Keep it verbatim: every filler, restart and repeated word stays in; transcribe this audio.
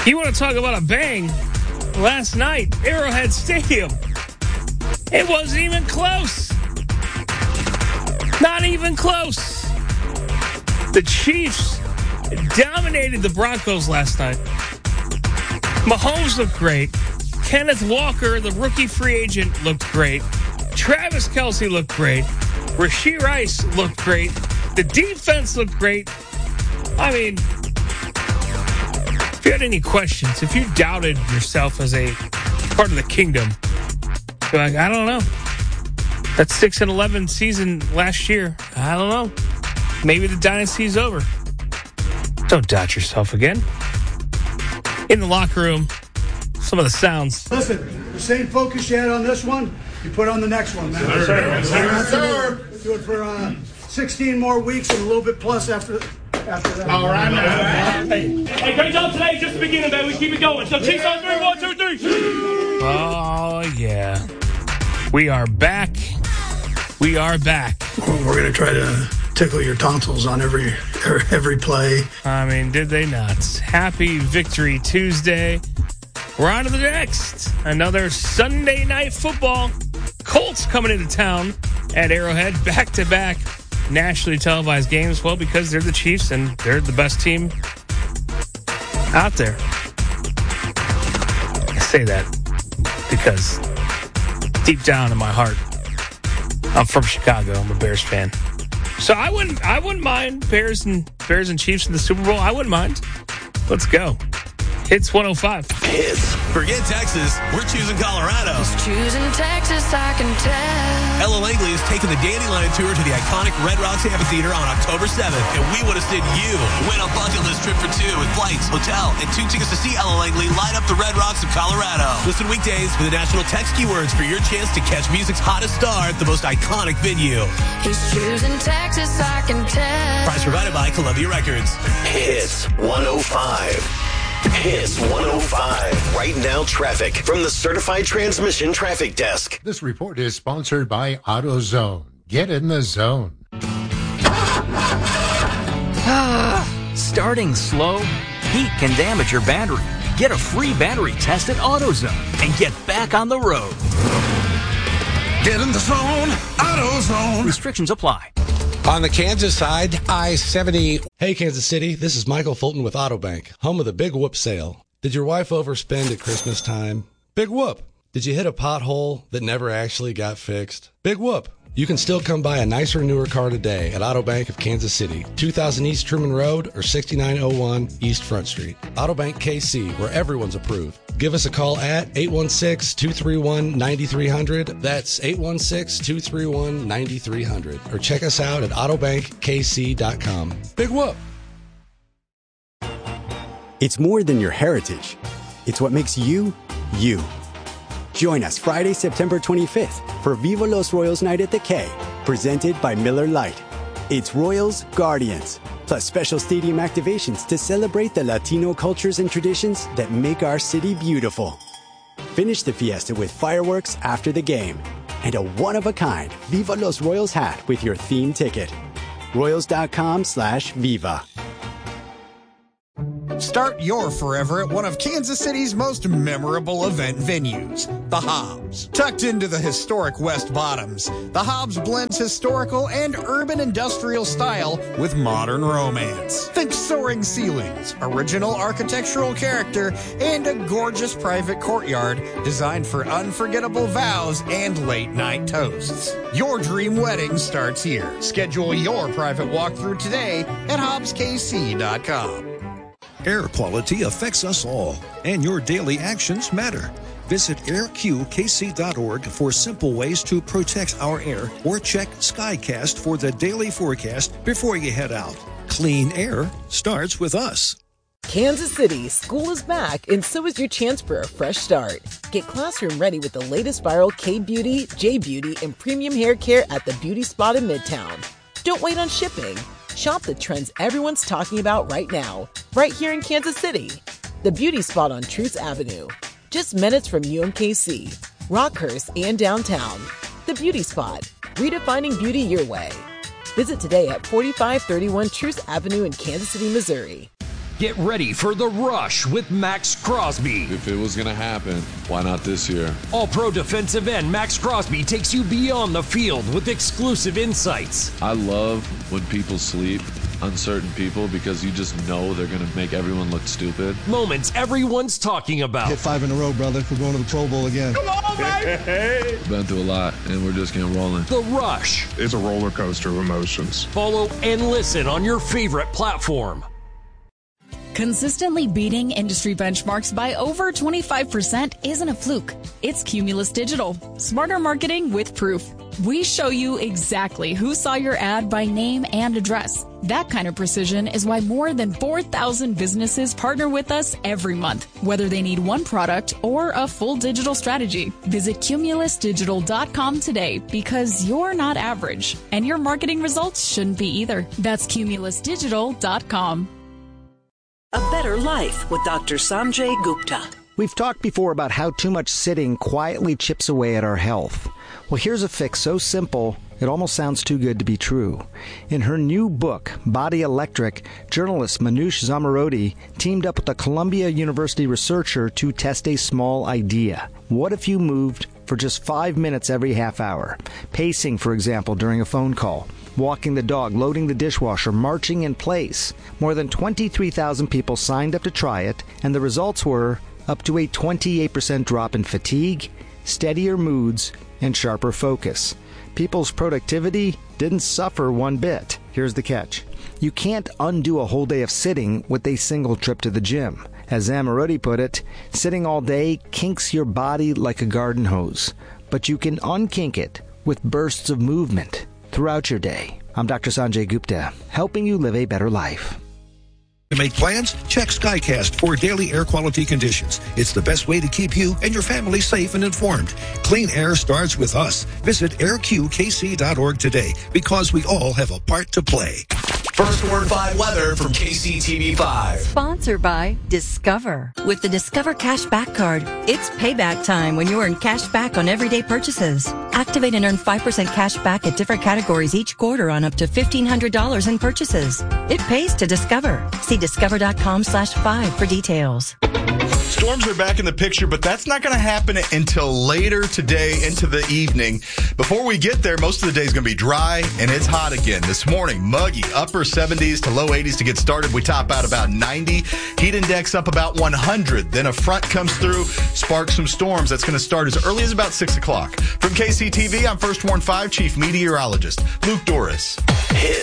You want to talk about a bang? Last night, Arrowhead Stadium. It wasn't even close. Not even close. The Chiefs dominated the Broncos last night. Mahomes looked great. Kenneth Walker, the rookie free agent, looked great. Travis Kelce looked great. Rashee Rice looked great. The defense looked great. I mean, if you had any questions, if you doubted yourself as a part of the kingdom, you're like, I don't know. That six and eleven season last year, I don't know. Maybe the dynasty's over. Don't doubt yourself again. In the locker room, some of the sounds. Listen, the same focus you had on this one, you put on the next one, man. Yes, sir. Yes, sir. Yes, sir. Do it for uh, sixteen more weeks and a little bit plus after after that. All right, man. Hey, hey, great job today. Just the beginning, baby. Keep it going. So, Chiefs on three. One, two, three. Oh, yeah. We are back. We are back. We're going to try to tickle your tonsils on every every play. I mean, did they not? Happy Victory Tuesday. We're on to the next. Another Sunday night football. Colts coming into town at Arrowhead. Back-to-back nationally televised games. Well, because they're the Chiefs and they're the best team out there. I say that because deep down in my heart, I'm from Chicago. I'm a Bears fan. So I wouldn't I wouldn't mind Bears and Bears and Chiefs in the Super Bowl. I wouldn't mind. Let's go. Hits one oh five. Hits. Forget Texas. We're choosing Colorado. Just choosing Texas, I can tell. Ella Langley is taking the Dandelion Tour to the iconic Red Rocks Amphitheater on October seventh, and we want to send you win a bucket list trip for two with flights, hotel, and two tickets to see Ella Langley light up the Red Rocks of Colorado. Listen weekdays for the national text keywords for your chance to catch music's hottest star at the most iconic venue. He's choosing Texas, I can tell. Prize provided by Columbia Records. Hits one oh five. Hits one oh five. Right now traffic from the Certified Transmission Traffic Desk. This report is sponsored by AutoZone. Get in the zone. Starting slow? Heat can damage your battery. Get a free battery test at AutoZone and get back on the road. Get in the zone. AutoZone. Restrictions apply. On the Kansas side, I seventy. Hey, Kansas City, this is Michael Fulton with Autobank, home of the Big Whoop sale. Did your wife overspend at Christmas time? Big Whoop. Did you hit a pothole that never actually got fixed? Big Whoop. You can still come buy a nicer, newer car today at Autobank of Kansas City, two thousand East Truman Road or sixty-nine oh one East Front Street. Autobank K C, where everyone's approved. Give us a call at eight one six, two three one, nine three zero zero. That's eight one six, two three one, nine three zero zero. Or check us out at autobank k c dot com. Big whoop! It's more than your heritage. It's what makes you, you. Join us Friday, September twenty-fifth for Viva Los Royals Night at the K, presented by Miller Lite. It's Royals Guardians, plus special stadium activations to celebrate the Latino cultures and traditions that make our city beautiful. Finish the fiesta with fireworks after the game and a one-of-a-kind Viva Los Royals hat with your theme ticket. Royals.com slash Viva. Start your forever at one of Kansas City's most memorable event venues, the Hobbs. Tucked into the historic West Bottoms, the Hobbs blends historical and urban industrial style with modern romance. Think soaring ceilings, original architectural character, and a gorgeous private courtyard designed for unforgettable vows and late-night toasts. Your dream wedding starts here. Schedule your private walkthrough today at hobbs k c dot com. Air quality affects us all, and your daily actions matter. Visit air q k c dot org for simple ways to protect our air, or check Skycast for the daily forecast before you head out. Clean air starts with us. Kansas City, school is back, and so is your chance for a fresh start. Get classroom ready with the latest viral K-Beauty, J-Beauty, and premium hair care at the Beauty Spot in Midtown. Don't wait on shipping. Shop the trends everyone's talking about right now, right here in Kansas City. The Beauty Spot on Truce Avenue, just minutes from U M K C, Rockhurst, and downtown. The Beauty Spot, redefining beauty your way. Visit today at forty-five thirty-one Truce Avenue in Kansas City, Missouri. Get ready for the rush with Max Crosby. If it was going to happen, why not this year? All-Pro defensive end Max Crosby takes you beyond the field with exclusive insights. I love when people sleep on certain people because you just know they're going to make everyone look stupid. Moments everyone's talking about. Hit five in a row, brother. We're going to the Pro Bowl again. Come on, baby! Been through a lot, and we're just getting rolling. The Rush. It's a roller coaster of emotions. Follow and listen on your favorite platform. Consistently beating industry benchmarks by over twenty-five percent isn't a fluke. It's Cumulus Digital. Smarter marketing with proof. We show you exactly who saw your ad by name and address. That kind of precision is why more than four thousand businesses partner with us every month, whether they need one product or a full digital strategy. Visit cumulus digital dot com today because you're not average, and your marketing results shouldn't be either. That's cumulus digital dot com. A Better Life with Doctor Sanjay Gupta. We've talked before about how too much sitting quietly chips away at our health. Well, here's a fix so simple, it almost sounds too good to be true. In her new book, Body Electric, journalist Manoush Zomorodi teamed up with a Columbia University researcher to test a small idea. What if you moved for just five minutes every half hour? Pacing, for example, during a phone call. Walking the dog, loading the dishwasher, marching in place. More than twenty-three thousand people signed up to try it, and the results were up to a twenty-eight percent drop in fatigue, steadier moods, and sharper focus. People's productivity didn't suffer one bit. Here's the catch. You can't undo a whole day of sitting with a single trip to the gym. As Zamorodi put it, sitting all day kinks your body like a garden hose, but you can unkink it with bursts of movement throughout your day. I'm Doctor Sanjay Gupta, helping you live a better life. To make plans, check SkyCast for daily air quality conditions. It's the best way to keep you and your family safe and informed. Clean air starts with us. Visit air q k c dot org today because we all have a part to play. First Word five weather from K C T V five. Sponsored by Discover. With the Discover Cashback Card, it's payback time when you earn cash back on everyday purchases. Activate and earn five percent cash back at different categories each quarter on up to fifteen hundred dollars in purchases. It pays to Discover. See discover.com slash five for details. Storms are back in the picture, but that's not going to happen until later today into the evening. Before we get there, most of the day is going to be dry, and it's hot again. This morning, muggy, upper seventies to low eighties to get started. We top out about ninety. Heat index up about one hundred. Then a front comes through, sparks some storms. That's going to start as early as about six o'clock. From K C T V, I'm First Warn five Chief Meteorologist Luke Doris.